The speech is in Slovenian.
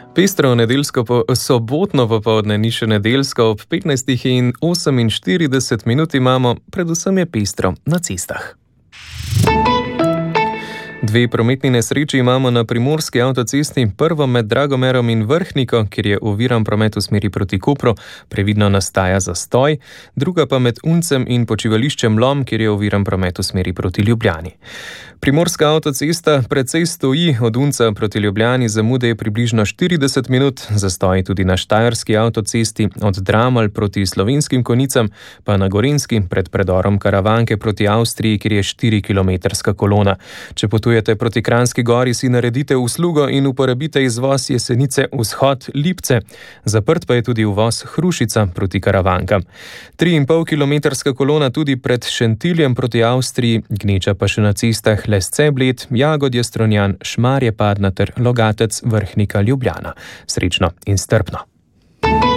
Pestro sobotno popoldne ni še nedeljsko, ob 15:48 imamo, predvsem je pestro na cestah. Dve prometni nesreči imamo na primorski avtocesti, prvo med Dragomerom in Vrhniko, kjer je oviran promet v smeri proti Kopru, previdno nastaja zastoj, druga pa med Uncem in počivališčem Lom, kjer je oviran promet v smeri proti Ljubljani. Primorska avtocesta precej stoji, od Unca proti Ljubljani zamude je približno 40 minut, zastoj tudi na štajerski avtocesti od Dramelj proti Slovenskim Konjicam, pa na Gorenjski pred predorom Karavanke proti Avstriji, kjer je 4-kilometrska kolona. Če potujete proti Kranjski Gori, si naredite uslugo in uporabite izvoz Jesenice vzhod Lipce. Zaprt pa je tudi uvoz Hrušica proti Karavankam. 3,5-kilometrska kolona tudi pred Šentiljem proti Avstriji, gneča pa še na cestah Lesce Bled, Jagodje Strunjan, Šmarje Padna ter Logatec Vrhnika Ljubljana. Srečno in strpno.